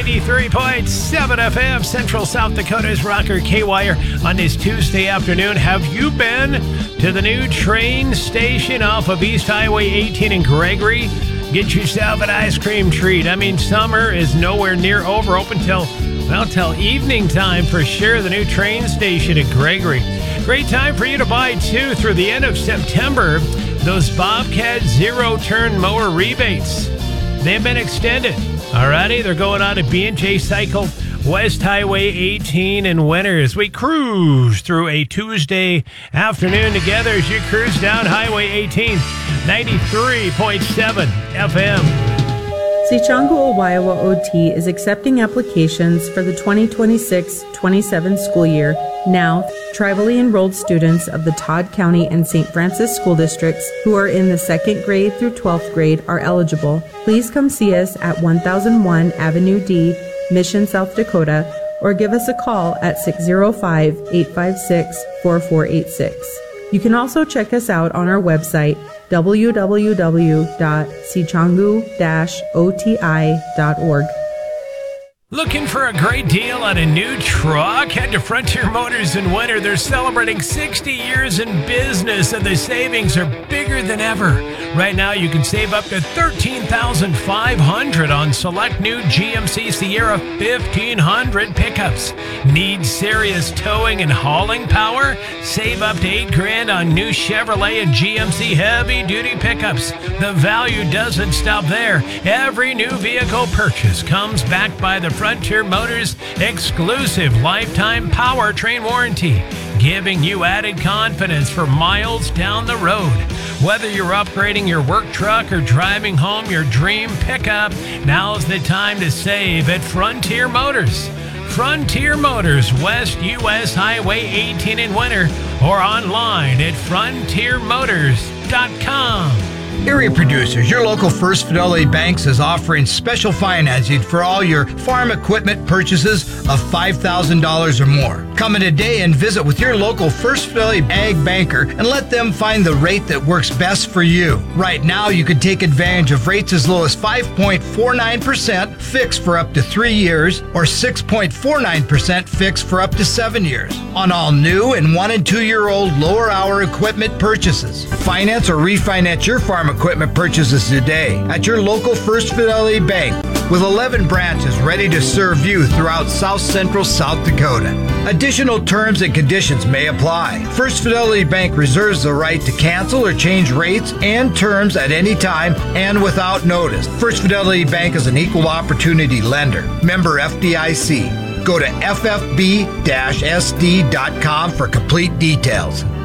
93.7 FM, Central South Dakota's Rocker K-Wire on this Tuesday afternoon. Have you been to the new train station off of East Highway 18 in Gregory? Get yourself an ice cream treat. I mean, summer is nowhere near over. Open till evening time for sure. The new train station at Gregory. Great time for you to buy, too, through the end of September. Those Bobcat zero-turn mower rebates. They've been extended. Alrighty, they're going on at B&J Cycle, West Highway 18 in winter as we cruise through a Tuesday afternoon together as you cruise down Highway 18, 93.7 FM. Sichangu Owayawa OT is accepting applications for the 2026-27 school year. Now, tribally enrolled students of the Todd County and St. Francis school districts who are in the 2nd grade through 12th grade are eligible. Please come see us at 1001 Avenue D, Mission, South Dakota, or give us a call at 605-856-4486. You can also check us out on our website, www.sichangu-oti.org. Looking for a great deal on a new truck? Head to Frontier Motors in winter. They're celebrating 60 years in business, and the savings are bigger than ever. Right now, you can save up to $13,500 on select new GMC Sierra 1500 pickups. Need serious towing and hauling power? Save up to $8,000 on new Chevrolet and GMC heavy-duty pickups. The value doesn't stop there. Every new vehicle purchase comes backed by the Frontier Motors exclusive lifetime powertrain warranty, giving you added confidence for miles down the road. Whether you're upgrading your work truck or driving home your dream pickup, now's the time to save at Frontier Motors. Frontier Motors, West US Highway 18 in winter, or online at frontiermotors.com. Area Producers, your local First Fidelity Banks is offering special financing for all your farm equipment purchases of $5,000 or more. Come in today and visit with your local First Fidelity Ag banker and let them find the rate that works best for you. Right now, you can take advantage of rates as low as 5.49% fixed for up to 3 years or 6.49% fixed for up to 7 years on all new and 1- and 2-year-old lower hour equipment purchases. Finance or refinance your farm equipment purchases today at your local First Fidelity Bank with 11 branches ready to serve you throughout South Central South Dakota. Additional terms and conditions may apply. First Fidelity Bank reserves the right to cancel or change rates and terms at any time and without notice. First Fidelity Bank is an equal opportunity lender. Member FDIC. Go to ffb-sd.com for complete details.